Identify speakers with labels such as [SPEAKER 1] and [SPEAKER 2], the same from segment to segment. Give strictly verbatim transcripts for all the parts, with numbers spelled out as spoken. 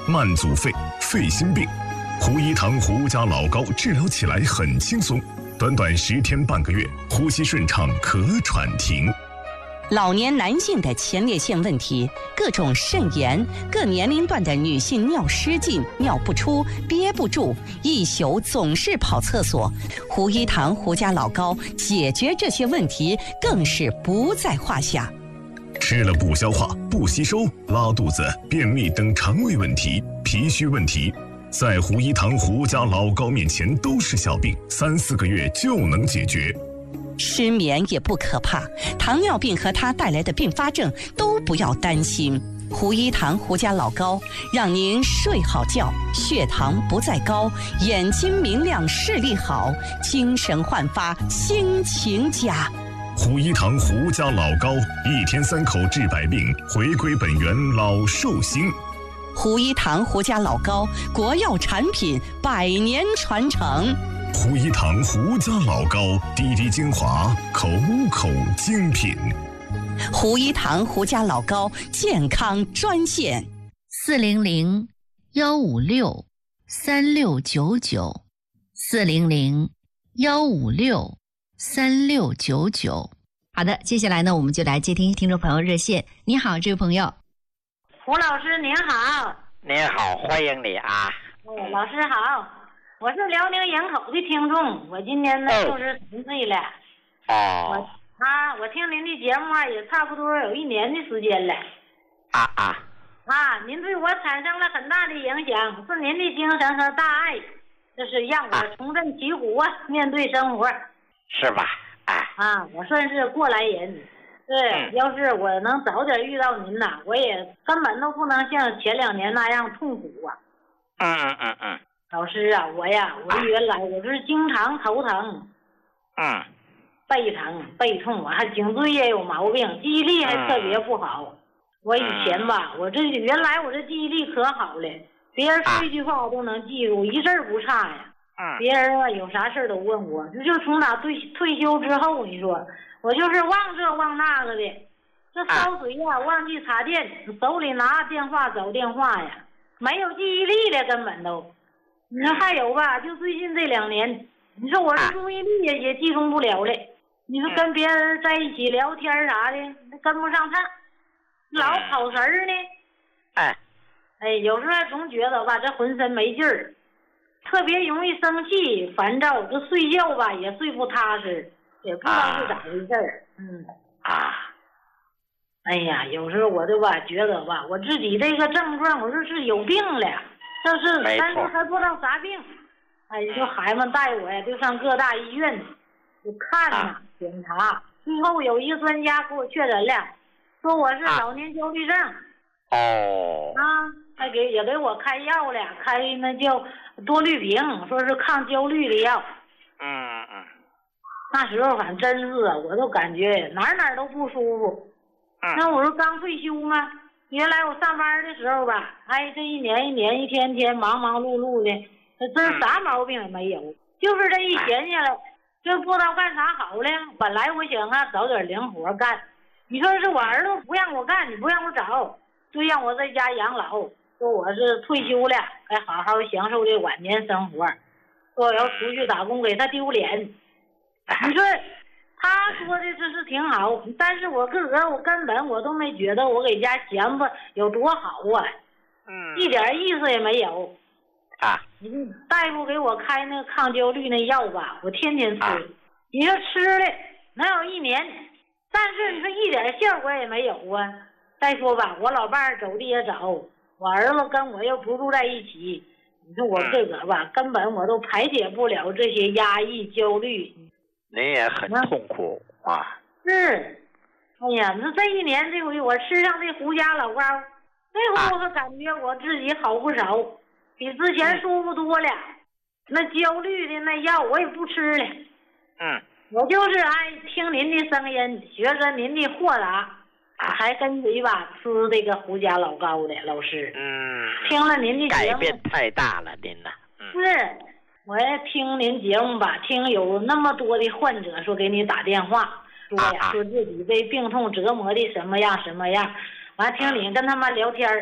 [SPEAKER 1] 慢阻肺、肺心病。胡一堂胡家老膏治疗起来很轻松，短短十天半个月，呼吸顺畅，咳喘停。
[SPEAKER 2] 老年男性的前列腺问题，各种肾炎，各年龄段的女性尿失禁、尿不出、憋不住，一宿总是跑厕所。胡一堂胡家老膏解决这些问题更是不在话下。
[SPEAKER 1] 吃了不消化、不吸收、拉肚子、便秘等肠胃问题、脾虚问题，在胡一堂胡家老膏面前都是小病，三四个月就能解决。
[SPEAKER 2] 失眠也不可怕，糖尿病和它带来的并发症都不要担心。胡一堂胡家老膏让您睡好觉，血糖不再高，眼睛明亮，视力好，精神焕发，心情佳。
[SPEAKER 1] 胡一堂胡家老膏，一天三口治百病，回归本源老寿星。
[SPEAKER 2] 胡一堂胡家老膏，国药产品，百年传承。
[SPEAKER 1] 胡一堂胡家老膏，滴滴精华，口口精品。
[SPEAKER 2] 胡一堂胡家老膏健康专线：
[SPEAKER 3] 四零零幺五六三六九九，四零零幺五六三六九九。好的，接下来呢，我们就来接听听众朋友热线。你好，这位朋友。
[SPEAKER 4] 胡老师您好。
[SPEAKER 5] 您好，欢迎你啊。
[SPEAKER 4] 嗯，老师好。我是辽宁营口的听众，我今年呢六十三岁了。
[SPEAKER 5] 哦。
[SPEAKER 4] 我啊，我听您的节目啊，也差不多有一年的时间了。
[SPEAKER 5] 啊啊。
[SPEAKER 4] 啊，您对我产生了很大的影响，是您的精神和大爱，这是让我重振旗鼓啊，面对生活。
[SPEAKER 5] 是吧？哎。
[SPEAKER 4] 啊，我算是过来人。对，嗯、要是我能早点遇到您呐，我也根本都不能像前两年那样痛苦啊。
[SPEAKER 5] 嗯嗯嗯嗯。
[SPEAKER 4] 老师啊，我呀，我原来我是经常头疼，
[SPEAKER 5] 嗯，
[SPEAKER 4] 背疼、背痛，我还颈椎也有毛病，记忆力还特别不好。嗯、我以前吧，我这原来我这记忆力可好了，别人说一句话我都能记住，一字儿不差呀。
[SPEAKER 5] 嗯，
[SPEAKER 4] 别人啊有啥事都问我，就就从哪退退休之后，你说我就是忘这忘那个的，这烧水呀、啊、忘记插电，手里拿电话找电话呀，没有记忆力了，根本都。你说还有吧？就最近这两年，你说我这注意力也也集中不了了。你说跟别人在一起聊天啥的，跟不上趟，老跑神儿呢。
[SPEAKER 5] 哎，
[SPEAKER 4] 哎，有时候还总觉得吧，这浑身没劲儿，特别容易生气、烦躁。这睡觉吧也睡不踏实，也不知道是咋回事儿。嗯
[SPEAKER 5] 啊，
[SPEAKER 4] 哎呀，有时候我就吧觉得吧，我自己这个症状，我说是有病了。就是，但是还不知道啥病，哎，就孩子们带我呀，就上各大医院，就看呐、啊、检查，最后有一个专家给我确诊了，说我是老年焦虑症。
[SPEAKER 5] 哦。
[SPEAKER 4] 啊，还给也给我开药了，开那叫多氯平，说是抗焦虑的药。
[SPEAKER 5] 嗯嗯。
[SPEAKER 4] 那时候反正真是啊，我都感觉哪哪都不舒服。
[SPEAKER 5] 嗯。
[SPEAKER 4] 那我说刚退休吗？原来我上班的时候吧，哎，这一年一年，一天天忙忙碌碌的，真啥毛病也没有，嗯、就是这一闲下来，就不知道干啥好了。本来我想啊，找点零活干，你说是我儿子不让我干，你不让我找，就让我在家养老，说我是退休了，该好好享受这晚年生活，说我要出去打工给他丢脸，你说。他说的这是挺好，但是我自个儿我根本我都没觉得我给家闲吧有多好啊，
[SPEAKER 5] 嗯，
[SPEAKER 4] 一点意思也没有。
[SPEAKER 5] 啊，
[SPEAKER 4] 你大夫给我开那个抗焦虑那药吧，我天天吃，啊、你说吃了能有一年，但是你说一点效果也没有啊。再说吧，我老伴儿走的也早，我儿子跟我又不住在一起，你说我自个儿吧，嗯、根本我都排解不了这些压抑焦虑。
[SPEAKER 5] 您也很痛苦啊！
[SPEAKER 4] 是，哎呀，那这一年这回我吃上这胡家老膏，这回我可感觉我自己好不少，比之前舒服多了。那焦虑的那药我也不吃了，
[SPEAKER 5] 嗯，
[SPEAKER 4] 我就是爱听您的声音，学着您的豁达，还跟随吧吃这个胡家老膏的老师。
[SPEAKER 5] 嗯，
[SPEAKER 4] 听了您的节目，
[SPEAKER 5] 改变太大了，您呐。
[SPEAKER 4] 嗯、是。我也听您节目吧，听有那么多的患者说给你打电话，说呀，啊、说自己被病痛折磨的什么样什么样，完听你跟他们聊天，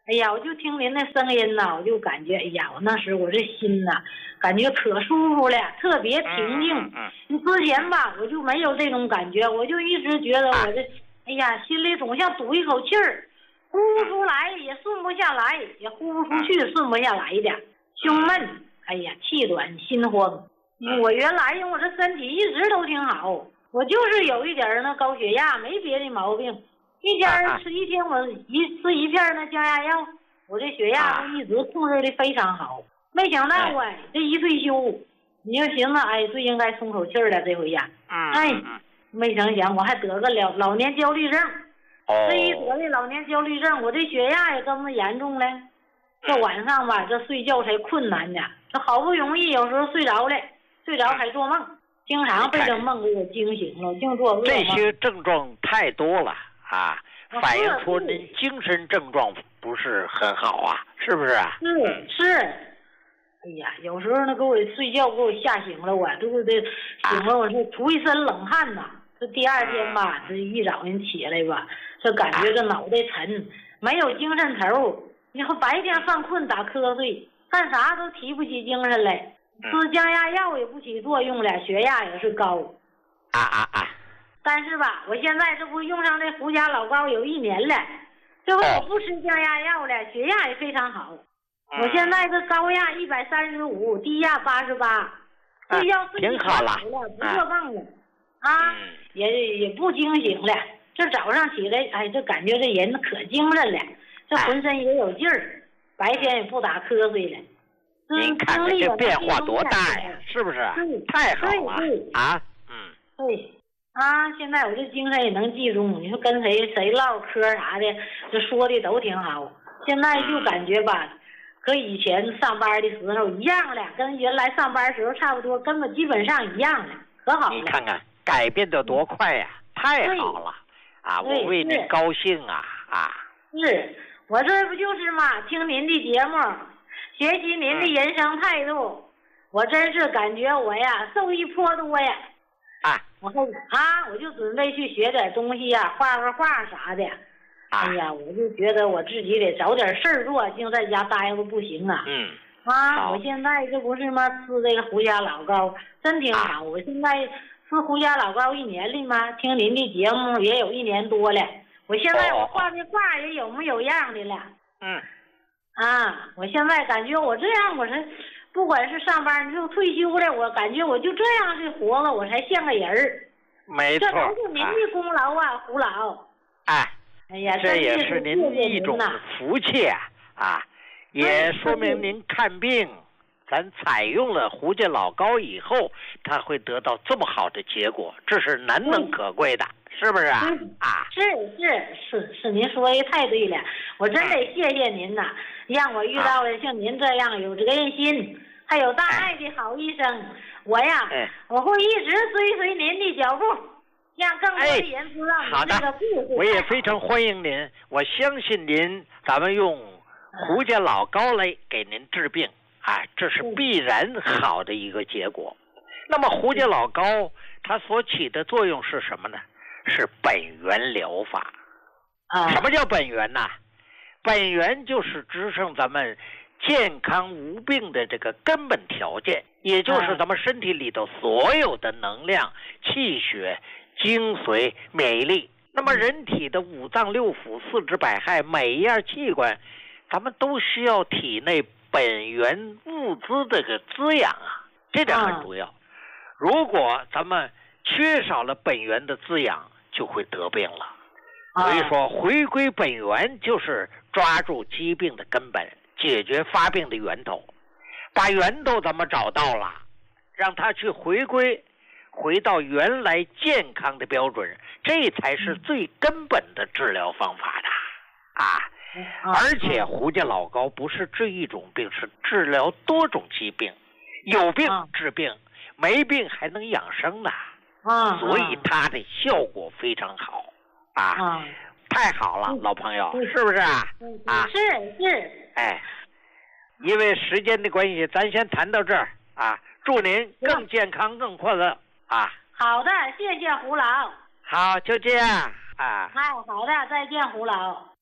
[SPEAKER 4] 哎呀，我就听您的声音呐，我就感觉，哎呀，我那时我这心呐，感觉可舒服了，特别平静。
[SPEAKER 5] 嗯嗯
[SPEAKER 4] 你之前吧，我就没有这种感觉，我就一直觉得我这，哎呀，心里总像堵一口气儿，呼不出来，也顺不下来，也呼不出去，顺不下来的，胸闷，哎呀，气短心慌。我原来因为我这身体一直都挺好，我就是有一点那高血压，没别的毛病。一天吃一天我一吃一片那降压药，我这血压都一直控制的非常好。没想到哎，这一退休，你就寻思哎，最应该松口气了这回呀。哎，没成想我还得个老老年焦虑症。这一得的老年焦虑症，我这血压也这么严重了。这晚上吧，这睡觉才困难呢。这好不容易有时候睡着了，睡着还做梦，经常被这梦给我惊醒了，净做噩梦。
[SPEAKER 5] 这些症状太多了。啊，反映出您精神症状不是很好啊，是不是啊？
[SPEAKER 4] 是是，哎呀，有时候呢给我睡觉给我吓醒了，我这不得醒了，我是出一身冷汗呐。这第二天吧，这一早上起来吧，这感觉这脑袋沉，没有精神头。你说白天犯困打瞌睡，干啥都提不起精神来。吃降压药也不起作用了，血压也是高。
[SPEAKER 5] 啊啊啊！
[SPEAKER 4] 但是吧，我现在这不用上这胡家老膏有一年了，这回我不吃降压药了，血压也非常好。我现在这高压一百三十五，低压八十八，睡觉睡
[SPEAKER 5] 挺好了，
[SPEAKER 4] 不做梦了，啊，也也不惊醒了。这早上起来，哎，这感觉这人可精神了，这浑身也有劲儿，白天也不打瞌睡了。
[SPEAKER 5] 您看看这变化多大呀，是不是？太好了啊，嗯，
[SPEAKER 4] 对。啊，现在我这精神也能集中，你说跟谁谁唠嗑啥的，这说的都挺好。现在就感觉吧，和以前上班的时候一样了，跟原来上班的时候差不多，根本基本上一样了，可好了。
[SPEAKER 5] 你看看改变的多快呀，太好了啊！我为您高兴啊啊！
[SPEAKER 4] 是我这不就是嘛，听您的节目，学习您的人生态度，嗯、我真是感觉我呀受益颇多呀。
[SPEAKER 5] 啊，
[SPEAKER 4] 我后啊，我就准备去学点东西呀，画个画啥的。
[SPEAKER 5] 啊、
[SPEAKER 4] 哎呀，我就觉得我自己得找点事儿做，净在家待着不行啊。
[SPEAKER 5] 嗯。
[SPEAKER 4] 啊，我现在这不是嘛，吃这个胡家老膏，真挺好。啊、我现在吃胡家老膏一年了嘛，听您的节目也有一年多了。我现在我画的画也有模有样的了。
[SPEAKER 5] 嗯。
[SPEAKER 4] 啊，我现在感觉我这样，我是。不管是上班就退休了，我感觉我就这样的活了，我才像个人儿。
[SPEAKER 5] 没错，
[SPEAKER 4] 这都是您的功劳啊，胡老。
[SPEAKER 5] 哎，
[SPEAKER 4] 哎呀，
[SPEAKER 5] 这也是您一种福气啊！啊，也说明您看病，咱采用了胡家老膏以后，他会得到这么好的结果，这是难能可贵的，是不是啊？啊，
[SPEAKER 4] 是是是是，您说的太对了，我真得谢谢您呐，让我遇到了像您这样有责任心。还有大爱的好医生，哎、我呀，哎、我会一直追随您的脚步，让更多的人知道您这个故事。
[SPEAKER 5] 我也非常欢迎您，我相信您，咱们用胡家老膏来给您治病，啊，这是必然好的一个结果。那么胡家老膏它所起的作用是什么呢？是本源疗法。
[SPEAKER 4] 啊，
[SPEAKER 5] 什么叫本源呢？本源就是支撑咱们健康无病的这个根本条件，也就是咱们身体里头所有的能量、气血、精髓、免疫力。那么人体的五脏六腑、四肢百骸，每一样器官，咱们都需要体内本源物资的个滋养啊，这点很重要。如果咱们缺少了本源的滋养，就会得病了。所以说，回归本源就是抓住疾病的根本，解决发病的源头，把源头咱们找到了，让它去回归，回到原来健康的标准，这才是最根本的治疗方法的啊！而且胡家老膏不是治一种病，是治疗多种疾病，有病治病，没病还能养生呢。
[SPEAKER 4] 啊，
[SPEAKER 5] 所以它的效果非常好啊！
[SPEAKER 4] 啊
[SPEAKER 5] 太好了，老朋友，是不是啊？啊，
[SPEAKER 4] 是是。
[SPEAKER 5] 哎，因为时间的关系，咱先谈到这儿啊！祝您更健康、更快乐啊！
[SPEAKER 4] 好的，谢谢胡老。
[SPEAKER 5] 好，就这样啊！
[SPEAKER 4] 哎，好的，再见，胡老。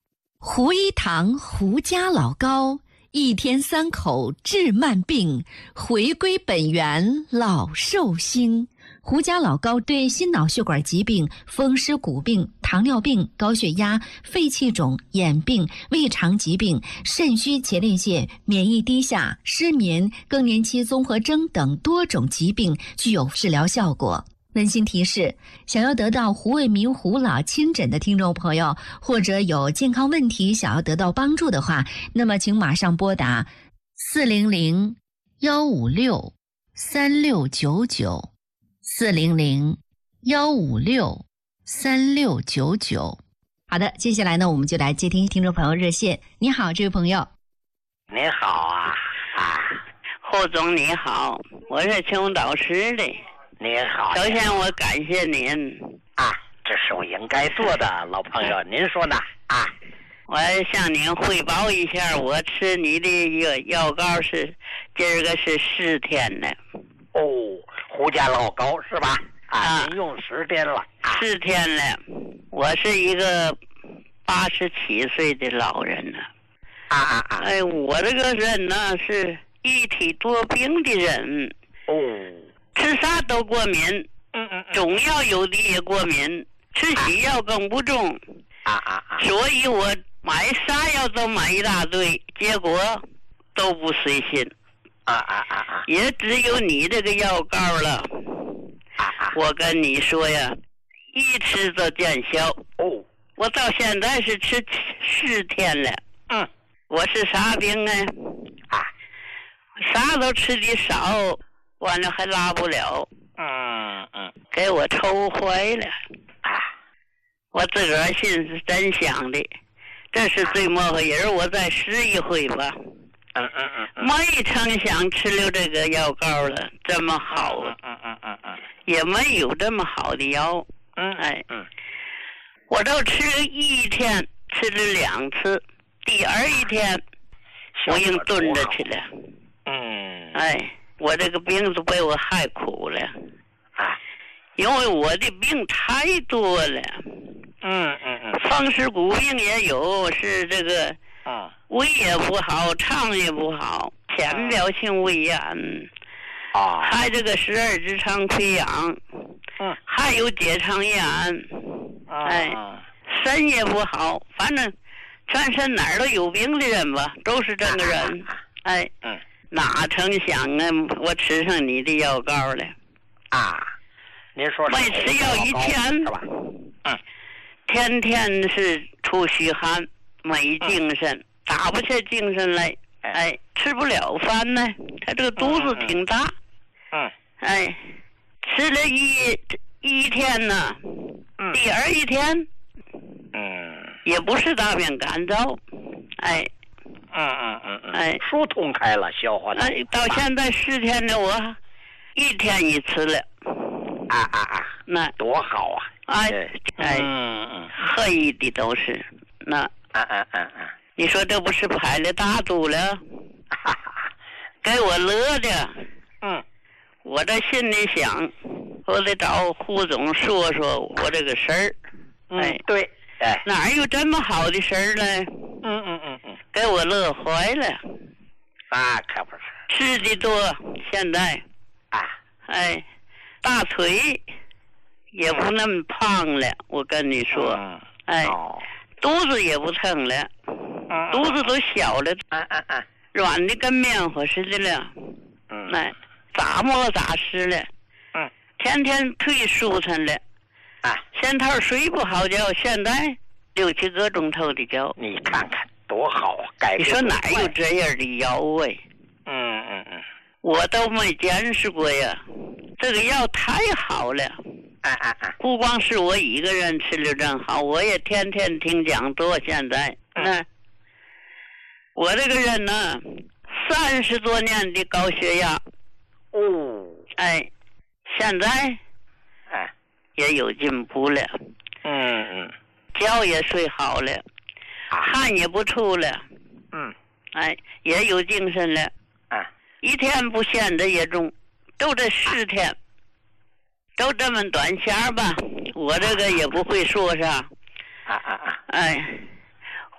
[SPEAKER 3] 胡一堂胡家老高，一天三口治慢病，回归本源老寿星。胡家老高对心脑血管疾病、风湿骨病、糖尿病、高血压、肺气肿、眼病、胃肠疾病、肾虚前列腺、免疫低下、失眠、更年期综合征等多种疾病具有治疗效果。温馨提示：想要得到胡卫民胡老亲诊的听众朋友，或者有健康问题想要得到帮助的话，那么请马上拨打四零零幺五六三六九九。四零零幺五六三六九九。好的，接下来呢，我们就来接听听众朋友热线。你好，这位朋友。
[SPEAKER 5] 您好啊啊，
[SPEAKER 6] 胡总你好，我是青岛市的。
[SPEAKER 5] 您好。
[SPEAKER 6] 首先我感谢您
[SPEAKER 5] 啊，这是我应该做的，老朋友，您说呢？啊，
[SPEAKER 6] 我向您汇报一下，我吃你的药药膏是今儿个是十天了。
[SPEAKER 5] 哦。胡家老高是吧？
[SPEAKER 6] 啊，
[SPEAKER 5] 您用十天了，
[SPEAKER 6] 十天了。我是一个八十七岁的老人了。
[SPEAKER 5] 啊啊啊！
[SPEAKER 6] 哎，我这个人呢是一体多病的人。
[SPEAKER 5] 哦。
[SPEAKER 6] 吃啥都过敏。
[SPEAKER 5] 嗯嗯。
[SPEAKER 6] 中药有的也过敏，吃西药更不中。
[SPEAKER 5] 啊啊啊！
[SPEAKER 6] 所以我买啥药都买一大堆，结果都不随心。
[SPEAKER 5] 啊啊啊啊！
[SPEAKER 6] 也只有你这个药膏了。
[SPEAKER 5] 啊啊！
[SPEAKER 6] 我跟你说呀，一吃就见效。
[SPEAKER 5] 哦，
[SPEAKER 6] 我到现在是吃十天了。
[SPEAKER 5] 嗯，
[SPEAKER 6] 我是啥病啊？
[SPEAKER 5] 啊，
[SPEAKER 6] 啥都吃的少，完了还拉不了。
[SPEAKER 5] 嗯嗯，
[SPEAKER 6] 给我抽坏了。
[SPEAKER 5] 啊，
[SPEAKER 6] 我自个儿心是真想的，这是最末个人，我再试一回吧。
[SPEAKER 5] 嗯嗯嗯嗯，
[SPEAKER 6] 没成想吃了这个药膏了，这么好，
[SPEAKER 5] 嗯嗯嗯嗯，
[SPEAKER 6] 也没有这么好的药。
[SPEAKER 5] 嗯
[SPEAKER 6] 哎
[SPEAKER 5] 嗯，
[SPEAKER 6] 我都吃了一天，吃了两次，第二一天我硬蹲着去了。
[SPEAKER 5] 嗯，
[SPEAKER 6] 哎，我这个病就被我害苦了
[SPEAKER 5] 啊，
[SPEAKER 6] 因为我的病太多了。
[SPEAKER 5] 嗯嗯嗯，
[SPEAKER 6] 风湿骨病也有，是这个。
[SPEAKER 5] 啊，
[SPEAKER 6] 胃也不好，肠也不好，浅表性胃炎，
[SPEAKER 5] 啊，
[SPEAKER 6] 还这个十二指肠溃疡，
[SPEAKER 5] 嗯，
[SPEAKER 6] 还有结肠炎，
[SPEAKER 5] 啊、
[SPEAKER 6] 哎，肾也不好，反正全身哪儿都有病的人吧，都是这个人，哎，
[SPEAKER 5] 嗯，
[SPEAKER 6] 哪成想啊，我吃上你的药膏了，
[SPEAKER 5] 啊，您说
[SPEAKER 6] 没吃药一天
[SPEAKER 5] 是吧？嗯，
[SPEAKER 6] 天天是出虚汗。没精神，嗯、打不起精神来，哎，吃不了饭呢。他这个肚子挺大，
[SPEAKER 5] 嗯，
[SPEAKER 6] 哎，吃了一一天呢，
[SPEAKER 5] 嗯，
[SPEAKER 6] 第二一天，
[SPEAKER 5] 嗯，
[SPEAKER 6] 也不是大便干燥，哎，
[SPEAKER 5] 嗯嗯嗯嗯，
[SPEAKER 6] 哎，
[SPEAKER 5] 疏通开了，消化了。
[SPEAKER 6] 哎，到现在十天了，我一天一次了，
[SPEAKER 5] 啊啊啊，
[SPEAKER 6] 那
[SPEAKER 5] 多好啊！
[SPEAKER 6] 哎哎，
[SPEAKER 5] 嗯嗯，
[SPEAKER 6] 黑的都是那。
[SPEAKER 5] 嗯嗯嗯嗯，
[SPEAKER 6] 你说这不是拍了大肚了？给我乐的。
[SPEAKER 5] 嗯，
[SPEAKER 6] 我这心里想，我得找胡总说说我这个事儿。
[SPEAKER 5] 嗯、
[SPEAKER 6] 哎，
[SPEAKER 5] 对，哎，
[SPEAKER 6] 哪有这么好的事儿呢？
[SPEAKER 5] 嗯嗯嗯嗯，
[SPEAKER 6] 给我乐坏了。
[SPEAKER 5] 那可不是。
[SPEAKER 6] 吃的多，现在
[SPEAKER 5] 啊，
[SPEAKER 6] 哎，大腿也不那么胖了。我跟你说，
[SPEAKER 5] 嗯、
[SPEAKER 6] 哎。
[SPEAKER 5] 哦，
[SPEAKER 6] 肚子也不疼了，
[SPEAKER 5] 嗯、
[SPEAKER 6] 肚子都小了，
[SPEAKER 5] 嗯嗯嗯，
[SPEAKER 6] 软的跟棉花似的了，
[SPEAKER 5] 嗯，
[SPEAKER 6] 哎，咋摸咋实了，
[SPEAKER 5] 嗯，
[SPEAKER 6] 天天腿舒坦了，
[SPEAKER 5] 啊，
[SPEAKER 6] 前头睡不好觉，现在六七个钟头的觉，
[SPEAKER 5] 你看看多好啊！改
[SPEAKER 6] 你说哪有这样的药哎？
[SPEAKER 5] 嗯嗯嗯，
[SPEAKER 6] 我都没见识过呀，这个药太好了。
[SPEAKER 5] 啊啊啊！
[SPEAKER 6] 不光是我一个人吃了正好，我也天天听讲座。现在，那、嗯、我这个人呢，三十多年的高血压，
[SPEAKER 5] 哦，
[SPEAKER 6] 哎，现在，
[SPEAKER 5] 哎，
[SPEAKER 6] 也有进步了，
[SPEAKER 5] 嗯嗯，
[SPEAKER 6] 觉也睡好了，汗也不出了，
[SPEAKER 5] 嗯，
[SPEAKER 6] 哎，也有精神了，
[SPEAKER 5] 啊，
[SPEAKER 6] 一天不闲着也中，就这十天。都这么短弦吧，我这个也不会说啥。
[SPEAKER 5] 啊啊啊！
[SPEAKER 6] 哎，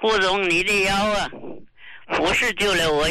[SPEAKER 6] 胡总，你的药啊，不是救了我